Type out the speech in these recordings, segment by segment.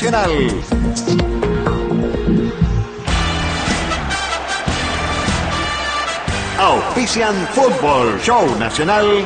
Auspician Fútbol Show Nacional.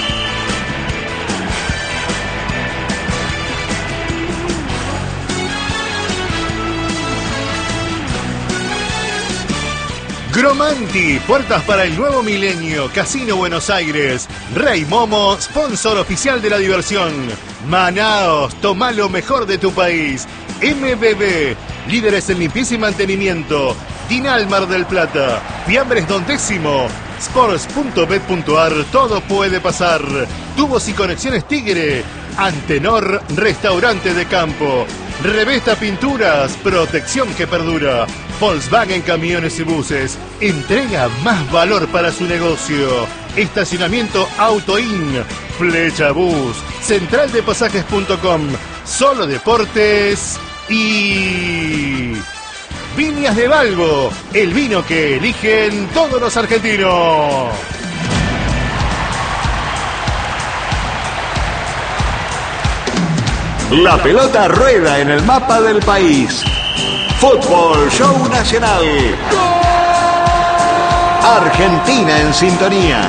Gromanti, puertas para el nuevo milenio. Casino Buenos Aires. Rey Momo, sponsor oficial de la diversión. Manaos, toma lo mejor de tu país. MBB, líderes en limpieza y mantenimiento. Dinal Mar del Plata. Fiambres Don Décimo. Sports.bet.ar, todo puede pasar. Tubos y conexiones Tigre. Antenor, restaurante de campo. Revesta Pinturas, protección que perdura. Volkswagen Camiones y Buses, entrega más valor para su negocio. Estacionamiento Autoin, Flecha Bus, centraldepasajes.com, Solo Deportes y Viñas de Balbo, el vino que eligen todos los argentinos. La pelota rueda en el mapa del país. Fútbol Show Nacional. Argentina en sintonía.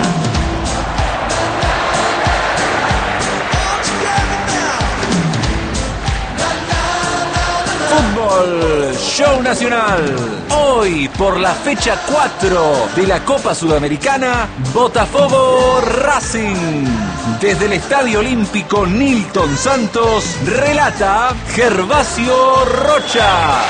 Fútbol Show Nacional. Hoy, por la fecha 4 de la Copa Sudamericana, Botafogo Racing. Desde el Estadio Olímpico Nilton Santos, relata Gervasio Rocha.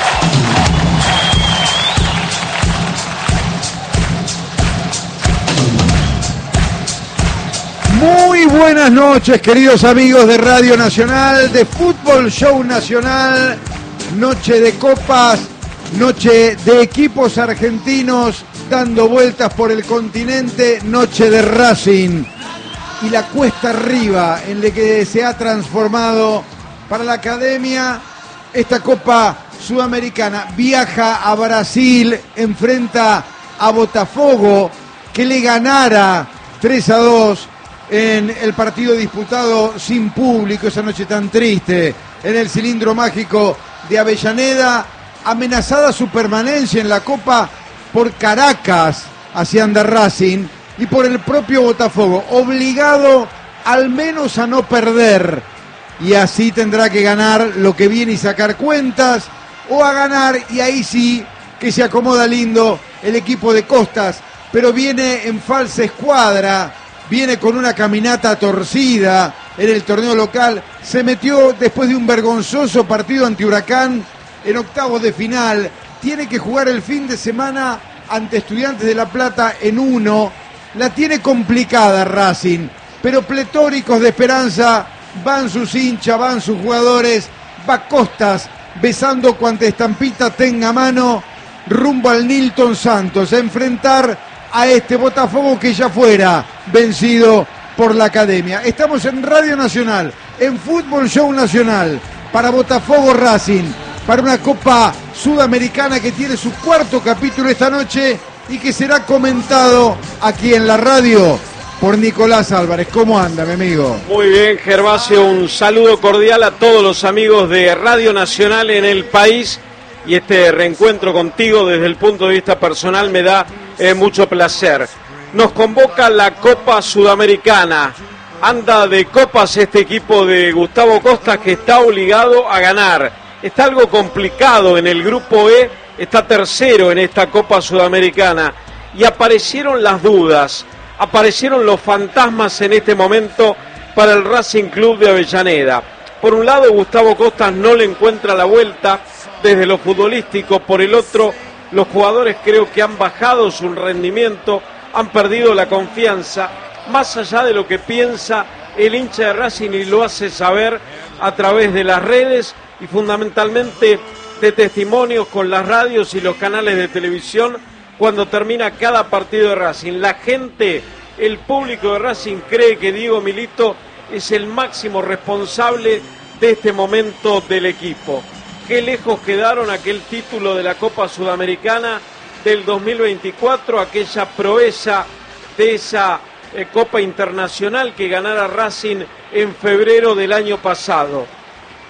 Muy buenas noches, queridos amigos de Radio Nacional, de Fútbol Show Nacional. Noche de copas, noche de equipos argentinos dando vueltas por el continente, noche de Racing. Y la cuesta arriba en la que se ha transformado para la academia esta Copa Sudamericana. Viaja a Brasil, enfrenta a Botafogo, que le ganara 3-2 en el partido disputado sin público, esa noche tan triste, en el cilindro mágico de Avellaneda. Amenazada su permanencia en la Copa por Caracas, hacia anda Racing, y por el propio Botafogo, obligado al menos a no perder, y así tendrá que ganar lo que viene y sacar cuentas, o a ganar, y ahí sí que se acomoda lindo el equipo de Costas, pero viene en falsa escuadra, viene con una caminata torcida en el torneo local, se metió después de un vergonzoso partido ante Huracán en octavos de final, tiene que jugar el fin de semana ante Estudiantes de La Plata en 1, la tiene complicada Racing, pero pletóricos de esperanza, van sus hinchas, van sus jugadores, va Costas besando cuanta estampita tenga a mano, rumbo al Nilton Santos, a enfrentar a este Botafogo que ya fuera vencido por la academia. Estamos en Radio Nacional, en Fútbol Show Nacional, para Botafogo Racing, para una Copa Sudamericana que tiene su cuarto capítulo esta noche y que será comentado aquí en la radio por Nicolás Álvarez. ¿Cómo anda, mi amigo? Muy bien, Gervasio, un saludo cordial a todos los amigos de Radio Nacional en el país, y este reencuentro contigo desde el punto de vista personal me da mucho placer. Nos convoca la Copa Sudamericana. Anda de copas este equipo de Gustavo Costas, que está obligado a ganar. Está algo complicado en el grupo E, está tercero en esta Copa Sudamericana, y aparecieron las dudas, aparecieron los fantasmas en este momento para el Racing Club de Avellaneda. Por un lado, Gustavo Costas no le encuentra la vuelta desde lo futbolístico, por el otro, los jugadores creo que han bajado su rendimiento, han perdido la confianza, más allá de lo que piensa el hincha de Racing, y lo hace saber a través de las redes y fundamentalmente de testimonios con las radios y los canales de televisión cuando termina cada partido de Racing. La gente, el público de Racing cree que Diego Milito es el máximo responsable de este momento del equipo. Qué lejos quedaron aquel título de la Copa Sudamericana del 2024, aquella proeza de esa Copa Internacional que ganara Racing en febrero del año pasado.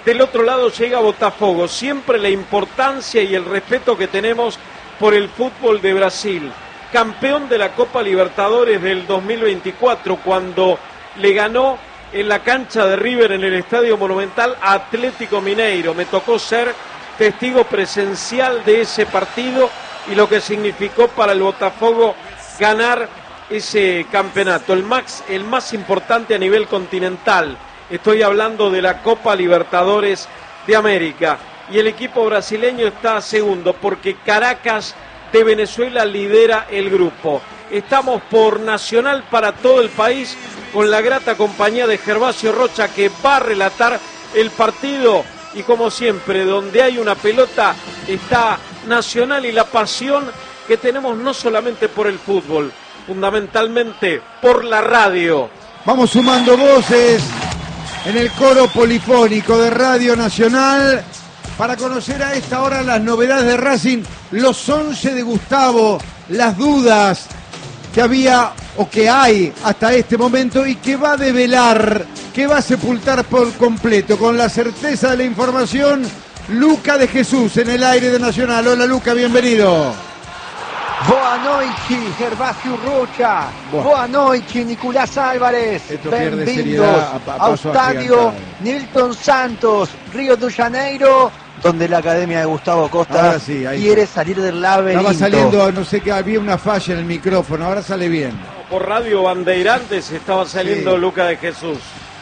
del otro lado llega Botafogo. Siempre la importancia y el respeto que tenemos por el fútbol de Brasil. Campeón de la Copa Libertadores del 2024, cuando le ganó en la cancha de River en el Estadio Monumental a Atlético Mineiro. Me tocó ser testigo presencial de ese partido y lo que significó para el Botafogo ganar ese campeonato, el más importante a nivel continental. Estoy hablando de la Copa Libertadores de América. Y el equipo brasileño está segundo porque Caracas de Venezuela lidera el grupo. Estamos por Nacional para todo el país con la grata compañía de Gervasio Rocha, que va a relatar el partido. Y como siempre, donde hay una pelota está Nacional y la pasión que tenemos no solamente por el fútbol, fundamentalmente por la radio. Vamos sumando voces en el coro polifónico de Radio Nacional para conocer a esta hora las novedades de Racing, los 11 de Gustavo, las dudas que había o que hay hasta este momento y que va a develar, que va a sepultar por completo con la certeza de la información, Luca de Jesús en el aire de Nacional. Hola Luca, bienvenido. Boa noite, Gervasio Rocha. Boa noite, Nicolás Álvarez. Esto pierde seriedad ao estádio Nilton Santos, Río de Janeiro, donde la Academia de Gustavo Costa sí, quiere salir del laberinto. Estaba saliendo, no sé qué, había una falla en el micrófono, ahora sale bien. Por Radio Bandeirantes estaba saliendo sí. Luca de Jesús.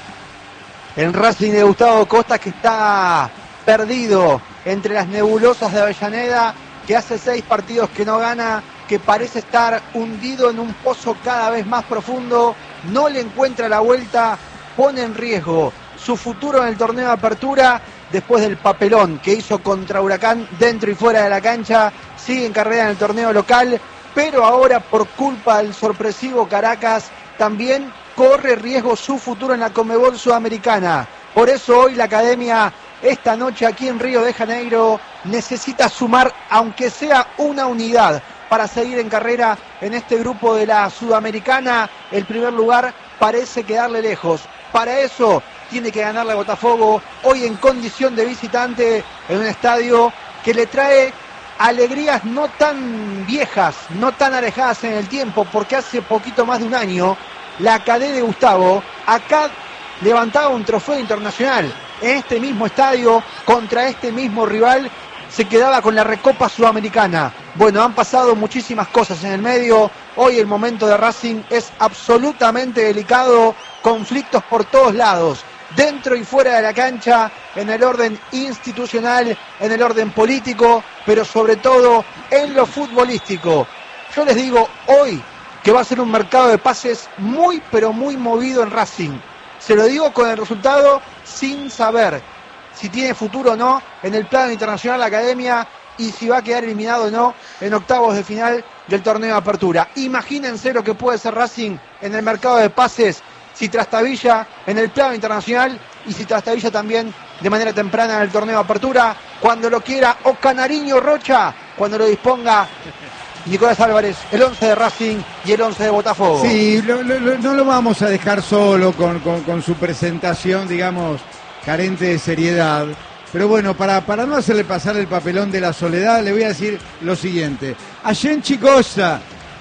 El Racing de Gustavo Costa, que está perdido entre las nebulosas de Avellaneda, que hace 6 partidos que no gana, que parece estar hundido en un pozo cada vez más profundo, no le encuentra la vuelta, pone en riesgo su futuro en el torneo de apertura después del papelón que hizo contra Huracán dentro y fuera de la cancha, sigue en carrera en el torneo local, pero ahora por culpa del sorpresivo Caracas también corre riesgo su futuro en la Conmebol Sudamericana. Por eso hoy la Academia, esta noche aquí en Río de Janeiro, necesita sumar aunque sea una unidad para seguir en carrera en este grupo de la Sudamericana. El primer lugar parece quedarle lejos. Para eso tiene que ganarle a Botafogo hoy en condición de visitante en un estadio que le trae alegrías no tan viejas, no tan alejadas en el tiempo, porque hace poquito más de un año la Academia de Gustavo acá levantaba un trofeo internacional. En este mismo estadio, contra este mismo rival, se quedaba con la Recopa Sudamericana. Bueno, han pasado muchísimas cosas en el medio. Hoy el momento de Racing es absolutamente delicado, conflictos por todos lados, dentro y fuera de la cancha, en el orden institucional, en el orden político, pero sobre todo en lo futbolístico. Yo les digo hoy que va a ser un mercado de pases muy, pero muy movido en Racing. Se lo digo con el resultado, sin saber si tiene futuro o no en el plano internacional la Academia y si va a quedar eliminado o no en octavos de final del torneo de apertura. Imagínense lo que puede ser Racing en el mercado de pases si trastabilla en el plano internacional y si trastabilla también de manera temprana en el torneo de apertura, cuando lo quiera o Canariño Rocha, cuando lo disponga Nicolás Álvarez, el 11 de Racing y el 11 de Botafogo. Sí, no lo vamos a dejar solo con su presentación, digamos, carente de seriedad. Pero bueno, para no hacerle pasar el papelón de la soledad, le voy a decir lo siguiente. A gente gosta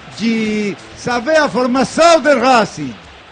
de saber a formação de Racing.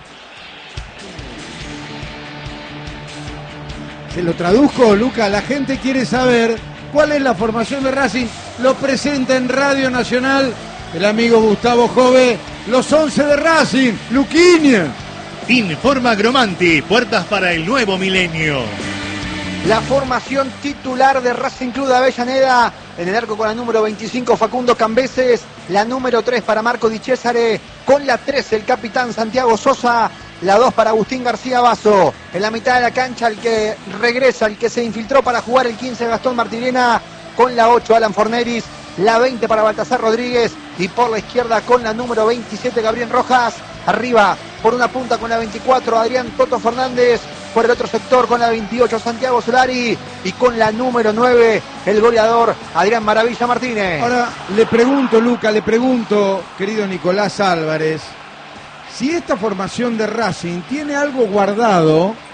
Se lo traduzco, Luca, la gente quiere saber cuál es la formación de Racing. Lo presenta en Radio Nacional el amigo Gustavo Jove, los 11 de Racing, Luquinha. Informa Gromanti, puertas para el nuevo milenio. La formación titular de Racing Club de Avellaneda, en el arco con la número 25 Facundo Cambeses, la número 3 para Marco Di Cesare, con la 3 el capitán Santiago Sosa, la 2 para Agustín García Basso, en la mitad de la cancha el que regresa, el que se infiltró para jugar el 15 Gastón Martirena, con la 8 Alan Forneris, la 20 para Baltasar Rodríguez y por la izquierda con la número 27 Gabriel Rojas, arriba por una punta con la 24 Adrián Toto Fernández, por el otro sector con la 28 Santiago Solari y con la número 9 el goleador Adrián Maravilla Martínez. Ahora le pregunto, Luca, querido Nicolás Álvarez, si esta formación de Racing tiene algo guardado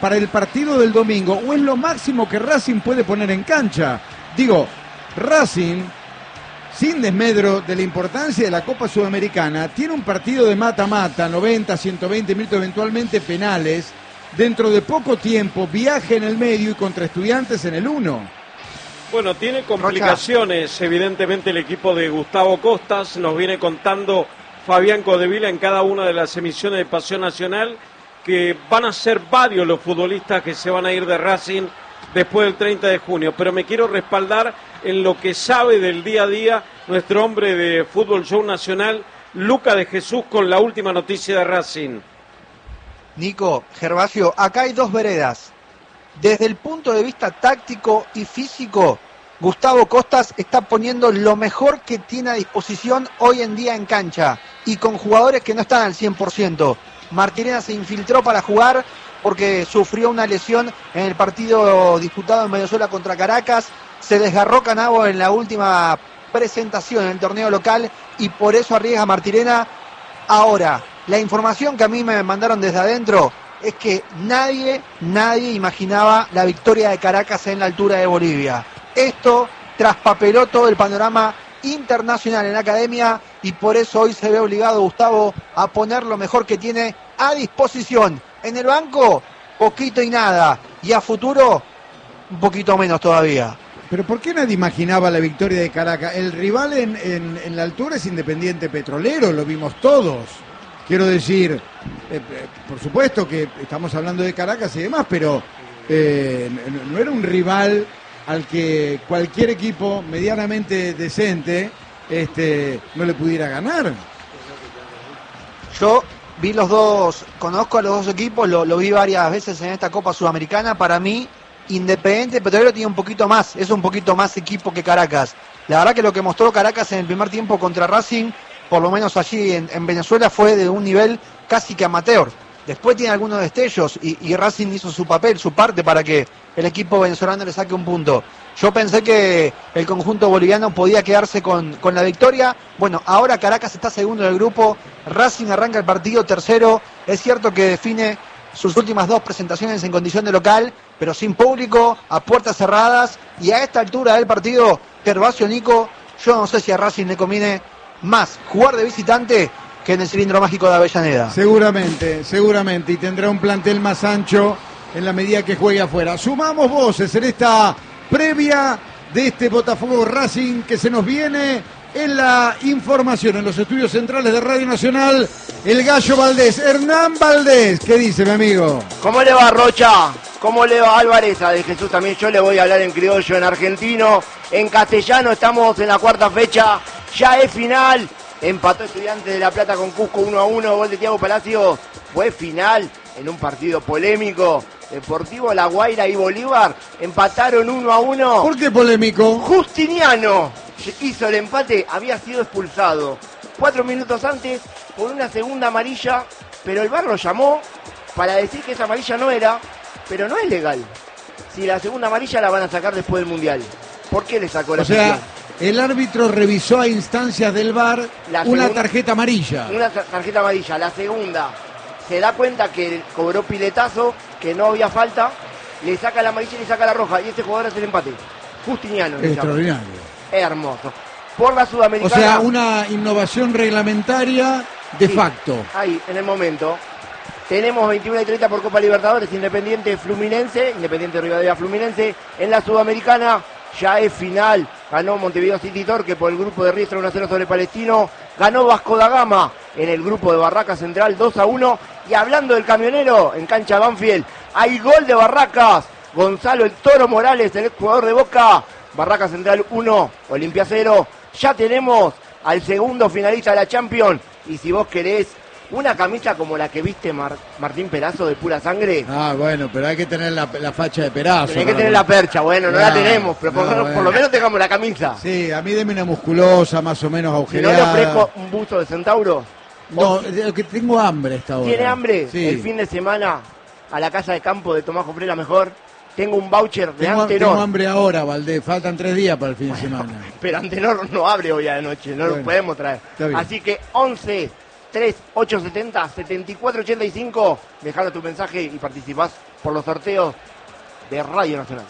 para el partido del domingo o es lo máximo que Racing puede poner en cancha. Digo, Racing, sin desmedro de la importancia de la Copa Sudamericana, tiene un partido de mata-mata, 90, 120 minutos, eventualmente penales, dentro de poco tiempo, viaje en el medio y contra Estudiantes en el 1. Bueno, tiene complicaciones, evidentemente, el equipo de Gustavo Costas, nos viene contando Fabián Codevila en cada una de las emisiones de Pasión Nacional, que van a ser varios los futbolistas que se van a ir de Racing después del 30 de junio, pero me quiero respaldar en lo que sabe del día a día nuestro hombre de Fútbol Show Nacional, Luca de Jesús, con la última noticia de Racing. Nico, Gervasio, acá hay dos veredas. Desde el punto de vista táctico y físico, Gustavo Costas está poniendo lo mejor que tiene a disposición hoy en día en cancha y con jugadores que no están al 100%. Martirena se infiltró para jugar porque sufrió una lesión en el partido disputado en Venezuela contra Caracas. Se desgarró Canavo en la última presentación en el torneo local y por eso arriesga Martirena. Ahora, la información que a mí me mandaron desde adentro es que nadie imaginaba la victoria de Caracas en la altura de Bolivia. Esto traspapeló todo el panorama internacional en la academia y por eso hoy se ve obligado Gustavo a poner lo mejor que tiene a disposición. En el banco, poquito y nada. Y a futuro, un poquito menos todavía. Pero ¿por qué nadie imaginaba la victoria de Caracas? El rival en la altura es Independiente Petrolero, lo vimos todos. Quiero decir, por supuesto que estamos hablando de Caracas y demás, pero no era un rival al que cualquier equipo medianamente decente no le pudiera ganar. Yo vi los dos, conozco a los dos equipos, lo vi varias veces en esta Copa Sudamericana. Para mí, Independiente Petrolero tiene un poquito más, es un poquito más equipo que Caracas. La verdad que lo que mostró Caracas en el primer tiempo contra Racing, por lo menos allí en Venezuela, fue de un nivel casi que amateur. Después tiene algunos destellos y Racing hizo su papel, su parte para que el equipo venezolano le saque un punto. Yo pensé que el conjunto boliviano podía quedarse con la victoria. Bueno, ahora Caracas está segundo del grupo, Racing arranca el partido tercero. Es cierto que define sus últimas dos presentaciones en condición de local, pero sin público, a puertas cerradas. Y a esta altura del partido, Gervasio, Nico, yo no sé si a Racing le conviene más jugar de visitante que en el cilindro mágico de Avellaneda. Seguramente, y tendrá un plantel más ancho en la medida que juegue afuera. Sumamos voces en esta previa de este Botafogo Racing que se nos viene en la información, en los estudios centrales de Radio Nacional, el Gallo Valdés, Hernán Valdés. ¿Qué dice, mi amigo? ¿Cómo le va, Rocha? ¿Cómo le va, Álvarez? A De Jesús también yo le voy a hablar en criollo, en argentino, en castellano. Estamos en la cuarta fecha, ya es final. Empató Estudiantes de La Plata con Cusco 1-1, gol de Thiago Palacios. Fue final en un partido polémico. Deportivo La Guaira y Bolívar empataron 1-1. ¿Por qué polémico? Justiniano hizo el empate, había sido expulsado 4 minutos antes por una segunda amarilla, pero el VAR lo llamó para decir que esa amarilla no era, pero no es legal. Si la segunda amarilla la van a sacar después del Mundial. ¿Por qué le sacó la sanción? El árbitro revisó a instancias del VAR una tarjeta amarilla. Una tarjeta amarilla. La segunda se da cuenta que cobró piletazo, que no había falta, le saca la amarilla y le saca la roja. Y este jugador hace el empate. Justiniano. Extraordinario. Hermoso. Por la Sudamericana. O sea, una innovación reglamentaria de facto. Ahí, en el momento. Tenemos 21:30 por Copa Libertadores, Independiente Rivadavia Fluminense. En la Sudamericana ya es final. Ganó Montevideo City Torque por el grupo de Riestra 1-0 sobre Palestino. Ganó Vasco da Gama en el grupo de Barracas Central 2-1. Y hablando del camionero, en cancha Banfield, hay gol de Barracas. Gonzalo el Toro Morales, el exjugador de Boca. Barracas Central 1, Olimpia 0. Ya tenemos al segundo finalista de la Champions. Y si vos querés una camisa como la que viste Martín Perazo de pura sangre. Ah, bueno, pero hay que tener la facha de Perazo. Hay que tener la percha, bueno, no la tenemos, pero por lo menos tengamos la camisa. Sí, a mí deme una musculosa, más o menos agujereada. Si no le ofrezco un busto de centauro. No, que tengo hambre esta hora. ¿Tiene hambre? Sí. El fin de semana a la casa de campo de Tomás Jofré, mejor. Tengo un voucher de Antenor. Tengo hambre ahora, Valdés. Faltan 3 días para el fin de semana. Pero Antenor no abre hoy a la noche, no lo podemos traer. Así que 11-3870-7485. Dejalo tu mensaje y participás por los sorteos de Radio Nacional.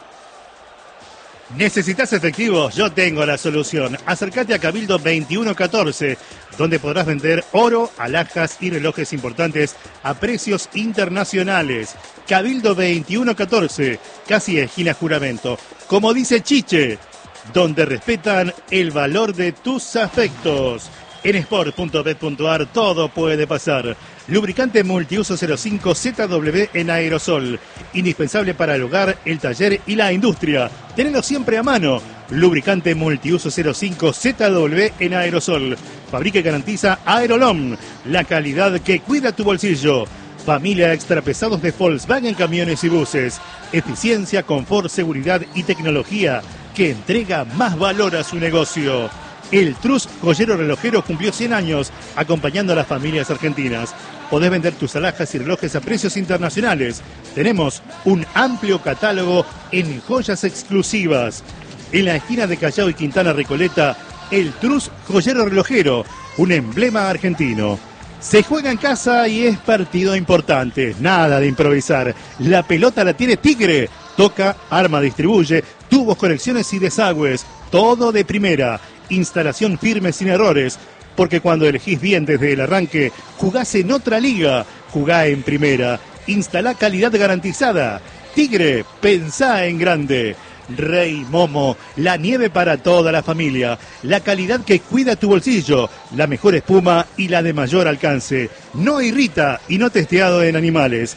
¿Necesitas efectivos? Yo tengo la solución. Acércate a Cabildo 2114, donde podrás vender oro, alhajas y relojes importantes a precios internacionales. Cabildo 2114, casi esquina Juramento. Como dice Chiche, donde respetan el valor de tus afectos. En sport.bet.ar todo puede pasar. Lubricante multiuso 05 ZW en aerosol. Indispensable para el hogar, el taller y la industria. Tenelo siempre a mano. Lubricante multiuso 05 ZW en aerosol. Fabrica y garantiza Aerolom. La calidad que cuida tu bolsillo. Familia extrapesados de Volkswagen Camiones y Buses. Eficiencia, confort, seguridad y tecnología que entrega más valor a su negocio. El Trus Joyero Relojero cumplió 100 años acompañando a las familias argentinas. Podés vender tus alhajas y relojes a precios internacionales. Tenemos un amplio catálogo en joyas exclusivas. En la esquina de Callao y Quintana Recoleta, el Trus Joyero Relojero, un emblema argentino. Se juega en casa y es partido importante. Nada de improvisar. La pelota la tiene Tigre. Toca, arma, distribuye, tubos, conexiones y desagües. Todo de primera. Instalación firme sin errores, porque cuando elegís bien desde el arranque, jugás en otra liga, jugá en primera, instalá calidad garantizada. Tigre, pensá en grande. Rey Momo, la nieve para toda la familia, la calidad que cuida tu bolsillo, la mejor espuma y la de mayor alcance. No irrita y no testeado en animales.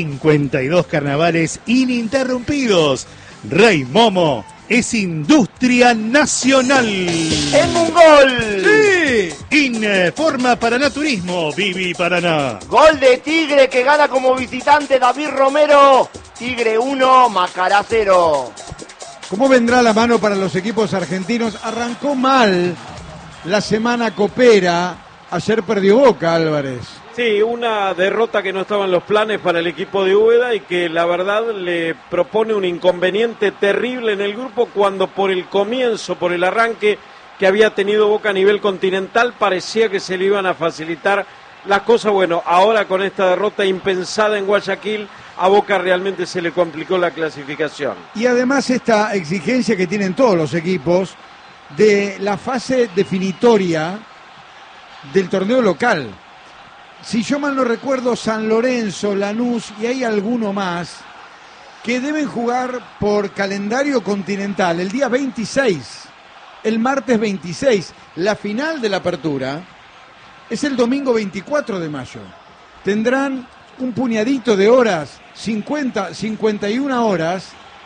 52 carnavales ininterrumpidos. Rey Momo es industria nacional. ¡En un gol! ¡Sí! Informa Paraná Turismo, Vivi Paraná. Gol de Tigre que gana como visitante David Romero. Tigre 1, Macará 0. ¿Cómo vendrá la mano para los equipos argentinos? Arrancó mal la semana copera. Ayer perdió Boca, Álvarez. Sí, una derrota que no estaba en los planes para el equipo de Úbeda y que la verdad le propone un inconveniente terrible en el grupo cuando por el comienzo, por el arranque que había tenido Boca a nivel continental, parecía que se le iban a facilitar las cosas. Bueno, ahora con esta derrota impensada en Guayaquil, a Boca realmente se le complicó la clasificación. Y además esta exigencia que tienen todos los equipos de la fase definitoria del torneo local. Si yo mal no recuerdo, San Lorenzo, Lanús y hay alguno más que deben jugar por calendario continental el día 26, el martes 26. La final de la apertura es el domingo 24 de mayo. Tendrán un puñadito de horas, 50, 51 horas,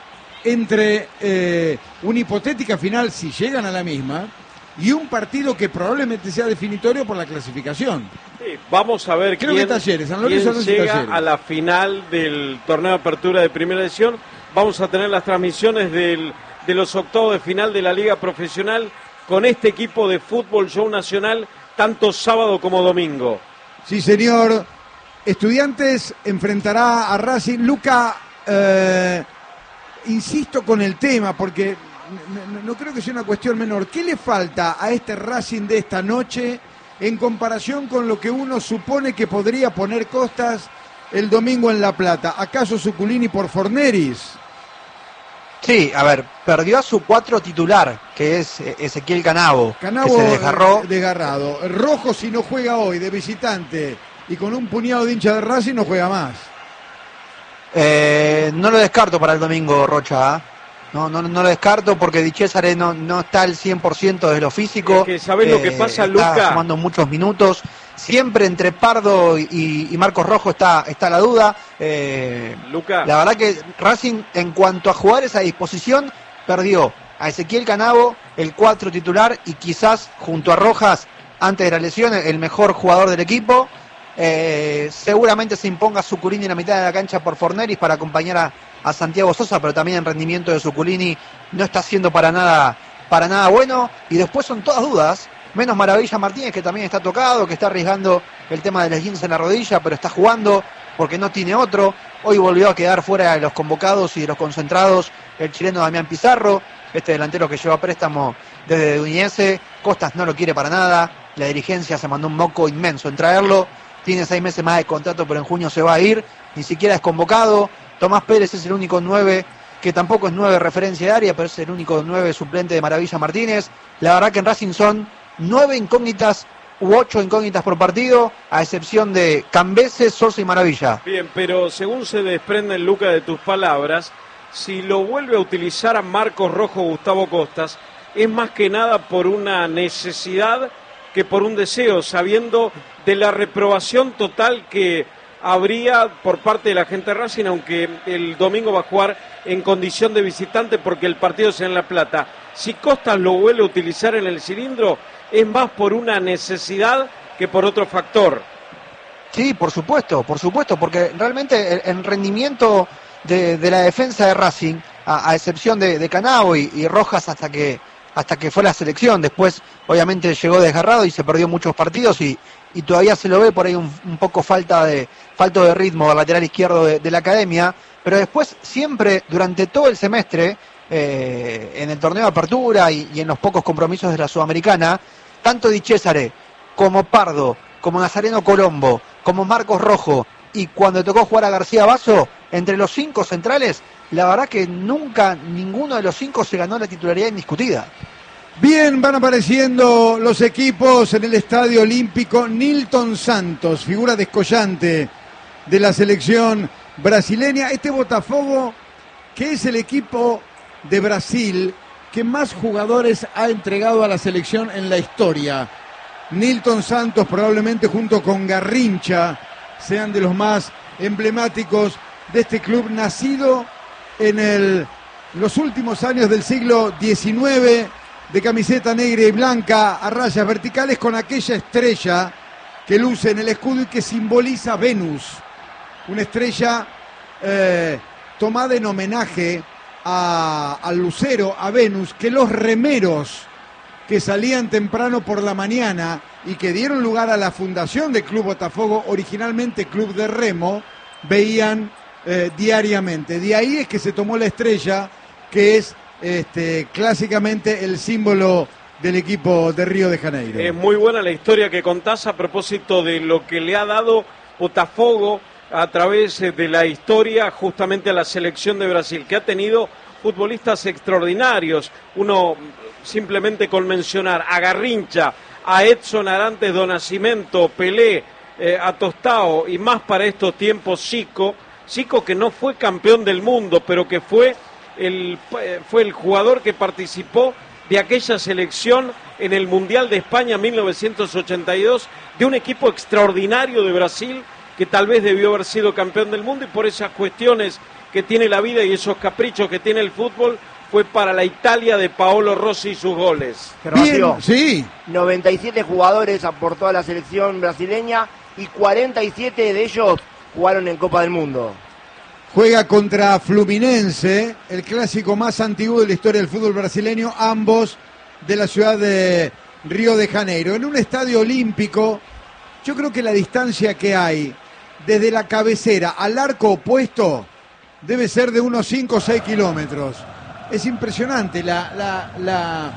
entre una hipotética final, si llegan a la misma, y un partido que probablemente sea definitorio por la clasificación. Sí, vamos a ver quién llega a la final del torneo de apertura de primera edición. Vamos a tener las transmisiones de los octavos de final de la Liga Profesional con este equipo de Fútbol Show Nacional, tanto sábado como domingo. Sí, señor. Estudiantes enfrentará a Racing. Luca, insisto con el tema, porque no creo que sea una cuestión menor. ¿Qué le falta a este Racing de esta noche en comparación con lo que uno supone que podría poner Costas el domingo en La Plata? ¿Acaso Zuculini por Forneris? Sí, a ver, perdió a su 4 titular, que es Ezequiel Canavo, que se desgarró. Desgarrado. Rojo, si no juega hoy de visitante y con un puñado de hinchas de Racing, no juega más. No lo descarto para el domingo, Rocha, ¿eh? No lo descarto porque Di Cesare no está al 100% de lo físico. Es que ¿sabés lo que pasa, Luca? Está sumando muchos minutos. Siempre entre Pardo y Marcos Rojo está la duda. Luca. La verdad que Racing, en cuanto a jugadores a disposición, perdió a Ezequiel Canavo, el 4 titular, y quizás junto a Rojas, antes de la lesión, el mejor jugador del equipo. Seguramente se imponga Zuculini en la mitad de la cancha por Forneris para acompañar a Santiago Sosa, pero también el rendimiento de Zuculini no está siendo para nada bueno. Y después son todas dudas, menos Maravilla Martínez, que también está tocado, que está arriesgando el tema del esguince en la rodilla, pero está jugando porque no tiene otro. Hoy volvió a quedar fuera de los convocados y de los concentrados el chileno Damián Pizarro, este delantero que lleva préstamo desde Udinese. Costas no lo quiere para nada, la dirigencia se mandó un moco inmenso en traerlo. tiene 6 meses más de contrato, pero en junio se va a ir, ni siquiera es convocado. Tomás Pérez es el único 9, que tampoco es 9 referencia de área, pero es el único 9 suplente de Maravilla Martínez. La verdad que en Racing son 9 incógnitas u 8 incógnitas por partido, a excepción de Cambeses, Sosa y Maravilla. Bien, pero según se desprende, Lucas, de tus palabras, si lo vuelve a utilizar a Marcos Rojo Gustavo Costas, es más que nada por una necesidad que por un deseo, sabiendo de la reprobación total que habría por parte de la gente de Racing, aunque el domingo va a jugar en condición de visitante porque el partido es en La Plata. Si Costas lo vuelve a utilizar en el cilindro, es más por una necesidad que por otro factor. Sí, por supuesto, porque realmente el rendimiento de la defensa de Racing, a excepción de Canao y Rojas hasta que fue la selección, después obviamente llegó desgarrado y se perdió muchos partidos y todavía se lo ve por ahí un poco falto de ritmo al lateral izquierdo de la academia, pero después siempre durante todo el semestre, en el torneo de apertura y en los pocos compromisos de la Sudamericana, tanto Di Cesare como Pardo, como Nazareno Colombo, como Marcos Rojo, y cuando tocó jugar a García Basso, entre los 5 centrales, la verdad que nunca ninguno de los 5 se ganó la titularidad indiscutida. Bien, van apareciendo los equipos en el Estadio Olímpico. Nilton Santos, figura descollante de la selección brasileña. Este Botafogo, que es el equipo de Brasil que más jugadores ha entregado a la selección en la historia. Nilton Santos, probablemente junto con Garrincha, sean de los más emblemáticos de este club, nacido en los últimos años del siglo XIX, de camiseta negra y blanca a rayas verticales, con aquella estrella que luce en el escudo y que simboliza Venus, una estrella tomada en homenaje al lucero, a Venus, que los remeros que salían temprano por la mañana y que dieron lugar a la fundación del Club Botafogo, originalmente Club de Remo, veían diariamente. De ahí es que se tomó la estrella, que es clásicamente el símbolo del equipo de Río de Janeiro. Es muy buena la historia que contás a propósito de lo que le ha dado Botafogo a través de la historia justamente a la selección de Brasil, que ha tenido futbolistas extraordinarios. Uno simplemente con mencionar a Garrincha, a Edson Arantes do Nascimento, Pelé, a Tostao y más para estos tiempos Zico que no fue campeón del mundo, pero que fue el jugador que participó de aquella selección en el Mundial de España 1982, de un equipo extraordinario de Brasil que tal vez debió haber sido campeón del mundo, y por esas cuestiones que tiene la vida y esos caprichos que tiene el fútbol, fue para la Italia de Paolo Rossi y sus goles. Bien, sí. 97 jugadores aportó a la selección brasileña y 47 de ellos jugaron en Copa del Mundo. Juega contra Fluminense, el clásico más antiguo de la historia del fútbol brasileño, ambos de la ciudad de Río de Janeiro. En un estadio olímpico, yo creo que la distancia que hay desde la cabecera al arco opuesto debe ser de unos 5 o 6 kilómetros. Es impresionante la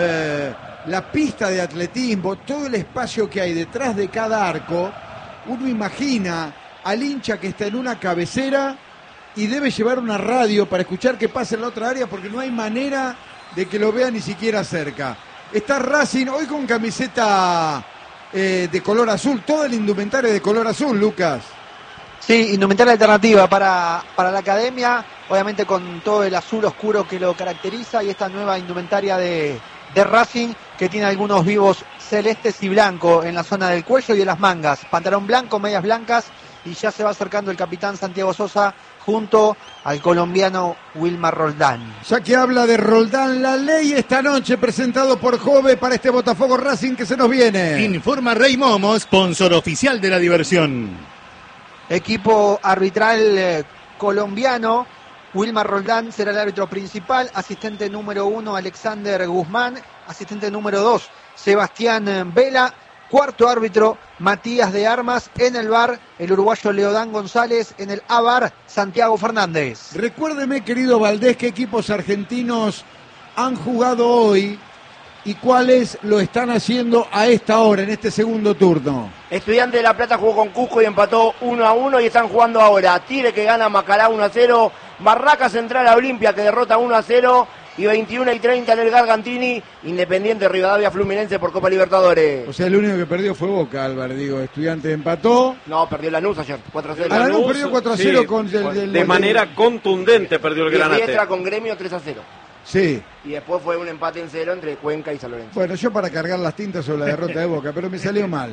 pista de atletismo, todo el espacio que hay detrás de cada arco. Uno imagina al hincha que está en una cabecera y debe llevar una radio para escuchar qué pasa en la otra área, porque no hay manera de que lo vea ni siquiera cerca. Está Racing hoy con camiseta de color azul, toda la indumentaria de color azul, Lucas. Sí, indumentaria alternativa para la academia, obviamente con todo el azul oscuro que lo caracteriza, y esta nueva indumentaria de Racing, que tiene algunos vivos celestes y blancos en la zona del cuello y en las mangas. Pantalón blanco, medias blancas, y ya se va acercando el capitán Santiago Sosa junto al colombiano Wilmar Roldán. Ya que habla de Roldán, la ley esta noche, presentado por Jove para este Botafogo Racing que se nos viene. Informa Rey Momo, sponsor oficial de la diversión. Equipo arbitral colombiano. Wilmar Roldán será el árbitro principal, asistente número 1 Alexander Guzmán, asistente número 2 Sebastián Vela, cuarto árbitro Matías de Armas, en el VAR el uruguayo Leodán González, en el AVAR Santiago Fernández. Recuérdeme, querido Valdés, qué equipos argentinos han jugado hoy y cuáles lo están haciendo a esta hora, en este segundo turno. Estudiante de La Plata jugó con Cusco y empató 1-1 y están jugando ahora. Tigre que gana Macalá 1-0. Barraca Central a Olimpia que derrota 1-0. Y 21:30 en el Gargantini, Independiente Rivadavia Fluminense por Copa Libertadores. O sea, el único que perdió fue Boca, Álvaro. Digo, Estudiante empató. No, perdió Lanús ayer, 4-0. Lanús perdió 4-0 con de manera contundente perdió el Granate. Y Riestra con Gremio 3-0. Sí. Y después fue un empate en 0 entre Cuenca y San Lorenzo. Bueno, yo para cargar las tintas sobre la derrota de Boca, pero me salió mal.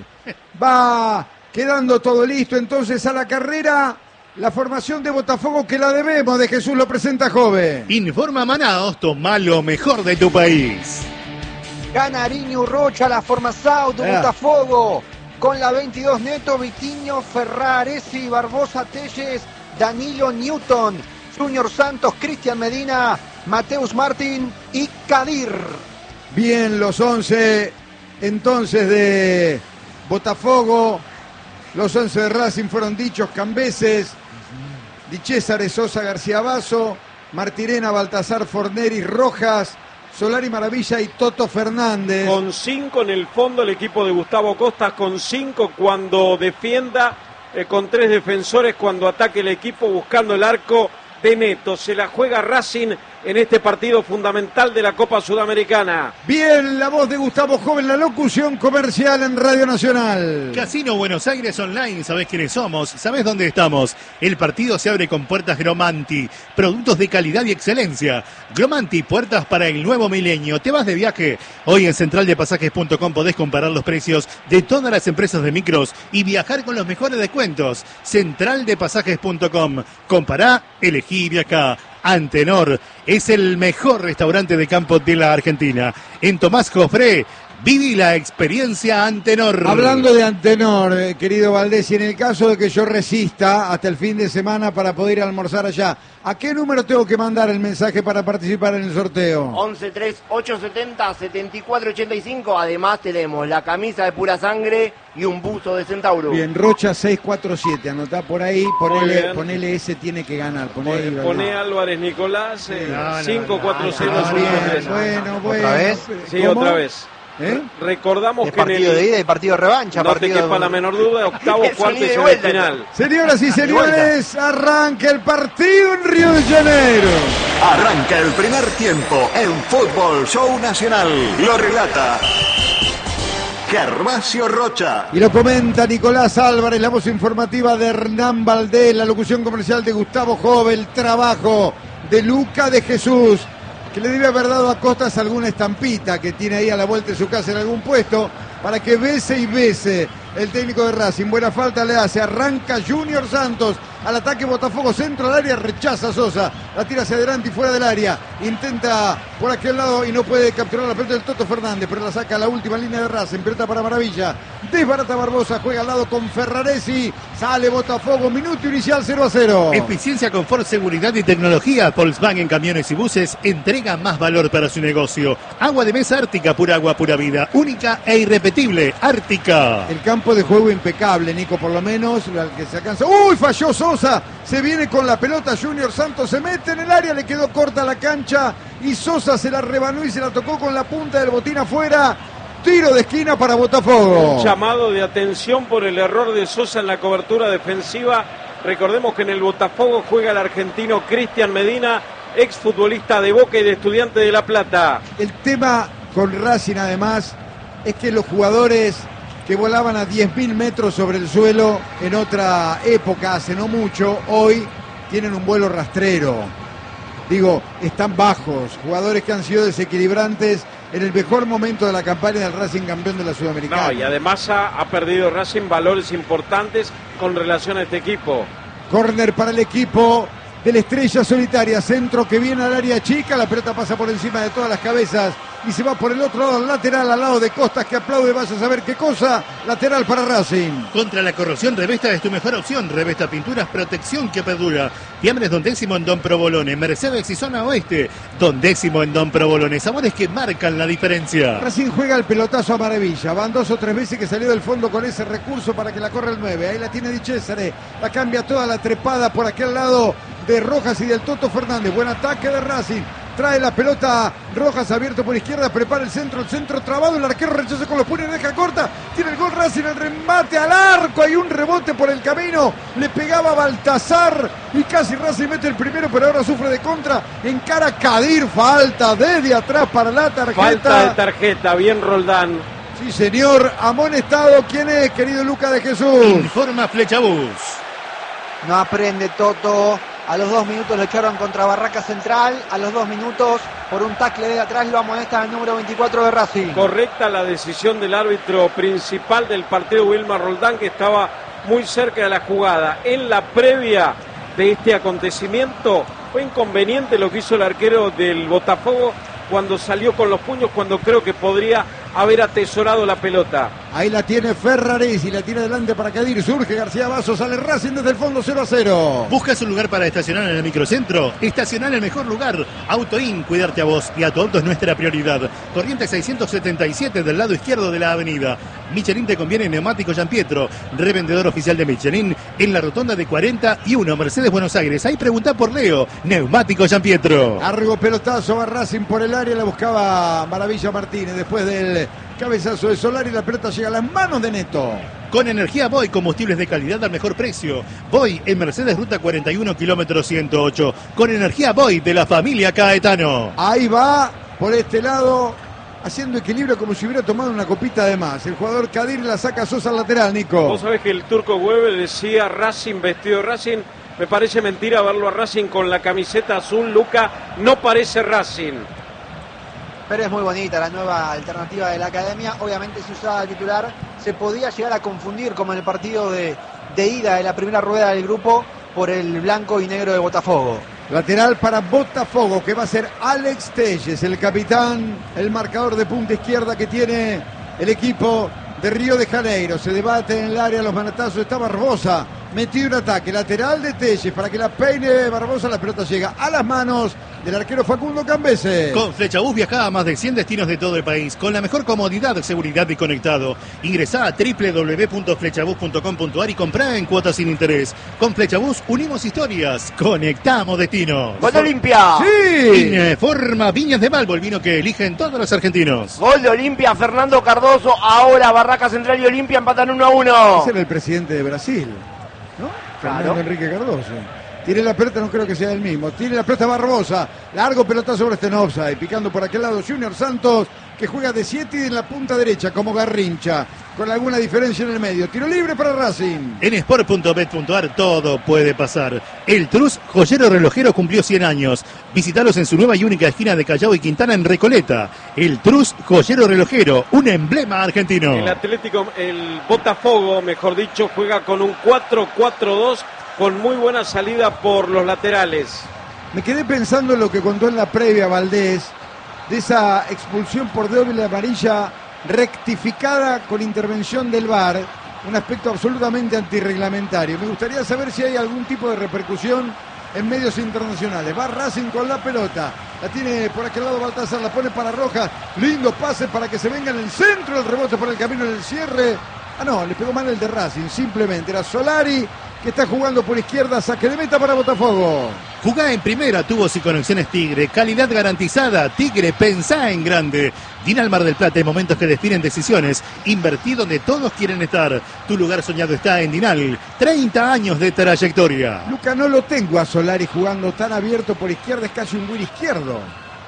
Va quedando todo listo entonces a la carrera. La formación de Botafogo que la debemos, de Jesús lo presenta Jove. Informa Manaos, toma lo mejor de tu país. Canarinho Rocha, la formación de Botafogo. Con la 22 Neto, Vitinho, Ferraresi, Barbosa Telles, Danilo Newton, Junior Santos, Cristian Medina, Mateus Martín y Kadir. Bien, los 11 entonces de Botafogo. Los 11 de Racing fueron dichos: Cambeses, Di César, Sosa, García Basso, Martirena, Baltasar, Forneri, Rojas, Solari Maravilla y Toto Fernández. Con 5 en el fondo el equipo de Gustavo Costa, con 5 cuando defienda, con 3 defensores cuando ataque el equipo, buscando el arco de Neto. Se la juega Racing en este partido fundamental de la Copa Sudamericana. Bien, la voz de Gustavo Jove en la locución comercial en Radio Nacional. Casino Buenos Aires Online, ¿sabés quiénes somos? ¿Sabés dónde estamos? El partido se abre con puertas Gromanti, productos de calidad y excelencia. Gromanti, puertas para el nuevo milenio. ¿Te vas de viaje? Hoy en centraldepasajes.com podés comparar los precios de todas las empresas de micros y viajar con los mejores descuentos. Centraldepasajes.com. Compará, elegí y viajá. Antenor es el mejor restaurante de campo de la Argentina. En Tomás Jofré, viví la experiencia Antenor. Hablando de Antenor, querido Valdés, y en el caso de que yo resista hasta el fin de semana para poder ir a almorzar allá, ¿a qué número tengo que mandar el mensaje para participar en el sorteo? 11-3-870-7485. Además tenemos la camisa de Pura Sangre y un buzo de Centauro. Bien, Rocha 647, anotá por ahí, ponele ese tiene que ganar. Poné Álvarez Nicolás, 54053. Bueno. ¿Otra vez? Sí, ¿cómo? Otra vez. Recordamos que en partido de ida y partido de revancha. No te quepa la menor duda, octavos, cuartos y semifinal. Señoras y señores, arranca el partido en Río de Janeiro. Arranca el primer tiempo en Fútbol Show Nacional. Lo relata Gervasio Rocha. Y lo comenta Nicolás Álvarez, la voz informativa de Hernán Valdés, la locución comercial de Gustavo Jove, el trabajo de Luca de Jesús, que le debe haber dado a Costas alguna estampita que tiene ahí a la vuelta de su casa en algún puesto, para que bese y bese el técnico de Racing. Buena falta le hace, arranca Junior Santos, al ataque Botafogo, centro al área, rechaza Sosa, la tira hacia adelante y fuera del área, intenta por aquel lado y no puede capturar la pelota del Toto Fernández, pero la saca a la última línea de Racing, pelota para Maravilla, desbarata Barbosa, juega al lado con Ferraresi, sale Botafogo, minuto inicial 0-0. Eficiencia, confort, seguridad y tecnología. Volkswagen Camiones y Buses entrega más valor para su negocio. Agua de mesa Ártica, pura agua, pura vida, única e irrepetible, Ártica. El campo de juego impecable, Nico, por lo menos, al que se alcanza. ¡Uy! Falló Sosa, se viene con la pelota Junior Santos, se mete en el área, le quedó corta la cancha y Sosa se la rebanó y se la tocó con la punta del botín afuera. Tiro de esquina para Botafogo. Un llamado de atención por el error de Sosa en la cobertura defensiva. Recordemos que en el Botafogo juega el argentino Cristian Medina, exfutbolista de Boca y de Estudiantes de La Plata. El tema con Racing además es que los jugadores que volaban a 10.000 metros sobre el suelo en otra época, hace no mucho, hoy tienen un vuelo rastrero. Digo, están bajos, jugadores que han sido desequilibrantes en el mejor momento de la campaña del Racing campeón de la Sudamericana. No, y además ha perdido Racing valores importantes con relación a este equipo. Córner para el equipo de la Estrella Solitaria, centro que viene al área chica, la pelota pasa por encima de todas las cabezas y se va por el otro lado, lateral, al lado de Costas, que aplaude, vaya a saber qué cosa, lateral para Racing. Contra la corrosión, Revesta es tu mejor opción. Revesta Pinturas, protección que perdura. Fiambres Don Décimo en Don Provolone, Mercedes y Zona Oeste, Don Décimo en Don Provolone, sabores que marcan la diferencia. Racing juega el pelotazo a Maravilla, van 2 o 3 veces que salió del fondo con ese recurso para que la corra el 9, ahí la tiene Di César, la cambia toda la trepada por aquel lado de Rojas y del Toto Fernández. Buen ataque de Racing, trae la pelota Rojas abierto por izquierda, prepara el centro trabado, el arquero rechaza con los puños, deja corta, tiene el gol Racing, el remate al arco, hay un rebote por el camino, le pegaba Baltazar y casi Racing mete el primero, pero ahora sufre de contra, encara Kadir, falta desde atrás para la tarjeta. Falta de tarjeta, bien Roldán. Sí señor, amonestado, ¿quién es, querido Luca de Jesús? Informa Flechabús. No aprende Toto. A los 2 minutos lo echaron contra Barraca Central. A los 2 minutos, por un tackle de atrás, lo amonestan al número 24 de Racing. Correcta la decisión del árbitro principal del partido, Wilmar Roldán, que estaba muy cerca de la jugada. En la previa de este acontecimiento, fue inconveniente lo que hizo el arquero del Botafogo cuando salió con los puños, cuando creo que podría haber atesorado la pelota. Ahí la tiene Ferraris y la tiene adelante para Kadir. Surge García Basso, sale Racing desde el fondo 0-0. ¿Buscas un lugar para estacionar en el microcentro? Estacionar en el mejor lugar. AutoIn, cuidarte a vos y a tu auto es nuestra prioridad. Corriente 677 del lado izquierdo de la avenida. Michelin te conviene neumático Gianpietro, revendedor oficial de Michelin en la rotonda de 41 Mercedes Buenos Aires. Ahí preguntá por Leo, neumático Gianpietro. Largo pelotazo, va Racing por el área, la buscaba Maravilla Martínez después del cabezazo de Solari, la pelota llega a las manos de Neto. Con energía Boy, combustibles de calidad al mejor precio. Boy en Mercedes Ruta 41, kilómetro 108. Con energía Boy de la familia Caetano. Ahí va, por este lado, haciendo equilibrio como si hubiera tomado una copita de más. El jugador Kadir la saca Sosa al lateral, Nico. Vos sabés que el turco Weber decía Racing vestido de Racing. Me parece mentira verlo a Racing con la camiseta azul, Luca. No parece Racing. Pero es muy bonita la nueva alternativa de la academia. Obviamente si usaba el titular se podía llegar a confundir como en el partido de ida de la primera rueda del grupo por el blanco y negro de Botafogo. Lateral para Botafogo, que va a ser Alex Telles, el capitán, el marcador de punta izquierda que tiene el equipo de Río de Janeiro. Se debate en el área, los manatazos, está Barbosa, metido un ataque lateral de Telles para que la peine Barbosa, la pelota llega a las manos del arquero Facundo Cambese. Con Flechabús viajá a más de 100 destinos de todo el país, con la mejor comodidad, seguridad y conectado. Ingresá a www.flechabús.com.ar y comprá en cuotas sin interés. Con Flechabús unimos historias, conectamos destinos. ¡Gol de Olimpia! ¡Sí! Informa Viñas de Malvo, el vino que eligen todos los argentinos. Gol de Olimpia, Fernando Cardoso. Ahora Barraca Central y Olimpia empatan 1-1. Ese era el presidente de Brasil, ¿no? Claro. Fernando Enrique Cardoso. Tiene la pelota, no creo que sea el mismo. Tiene la pelota Barbosa. Largo pelotazo sobre este offside. Picando por aquel lado Junior Santos, que juega de 7 y en la punta derecha como Garrincha. Con alguna diferencia en el medio. Tiro libre para Racing. En sport.bet.ar todo puede pasar. El Trus Joyero Relojero cumplió 100 años. Visítalos en su nueva y única esquina de Callao y Quintana en Recoleta. El Trus Joyero Relojero, un emblema argentino. El Botafogo, mejor dicho, juega con un 4-4-2 con muy buena salida por los laterales. Me quedé pensando en lo que contó en la previa Valdés, de esa expulsión por doble amarilla rectificada con intervención del VAR, un aspecto absolutamente antirreglamentario. Me gustaría saber si hay algún tipo de repercusión en medios internacionales. Va Racing con la pelota, la tiene por aquel lado Baltazar, la pone para Rojas, lindo pase para que se venga en el centro, el rebote por el camino en el cierre. Ah no, le pegó mal el de Racing, simplemente era Solari, que está jugando por izquierda, saque de meta para Botafogo. Jugá en primera, tubos y conexiones Tigre, calidad garantizada. Tigre, pensá en grande. Dinal Mar del Plata, en momentos que definen decisiones. Invertí donde todos quieren estar. Tu lugar soñado está en Dinal. 30 años de trayectoria. Luca, no lo tengo a Solari jugando tan abierto por izquierda, es casi un win izquierdo.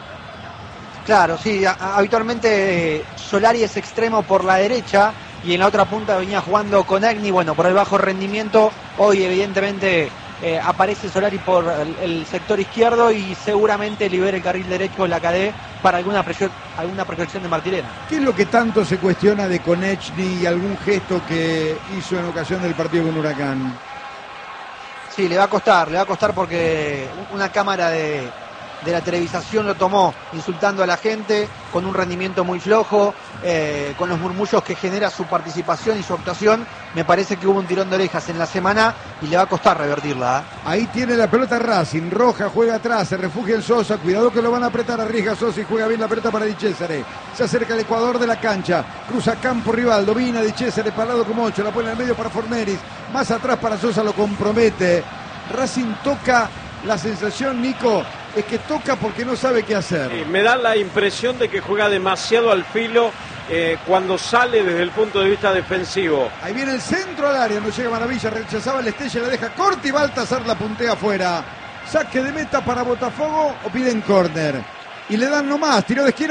Claro, sí, habitualmente Solari es extremo por la derecha y en la otra punta venía jugando con Agni, bueno, por el bajo rendimiento. Hoy evidentemente aparece Solari por el sector izquierdo y seguramente libera el carril derecho en la KD para alguna proyección de Martirena. ¿Qué es lo que tanto se cuestiona de Konechny y algún gesto que hizo en ocasión del partido con Huracán? Sí, le va a costar porque una cámara de la televisación lo tomó insultando a la gente, con un rendimiento muy flojo, con los murmullos que genera su participación y su actuación. Me parece que hubo un tirón de orejas en la semana y le va a costar revertirla. Ahí tiene la pelota Racing, Roja juega atrás, se refugia en Sosa, cuidado que lo van a apretar, arriesga Sosa y juega bien la pelota para Di Cesare. Se acerca el Ecuador de la cancha, cruza campo rival, domina Di Cesare, parado como 8, la pone en el medio para Forneris, más atrás para Sosa, lo compromete. Racing toca, la sensación, Nico, es que toca porque no sabe qué hacer. Me da la impresión de que juega demasiado al filo cuando sale desde el punto de vista defensivo. Ahí viene el centro al área, no llega Maravilla, rechazaba el Estella, la deja corta y Baltasar la puntea afuera. Saque de meta para Botafogo o piden córner. Y le dan nomás, tiró de esquina.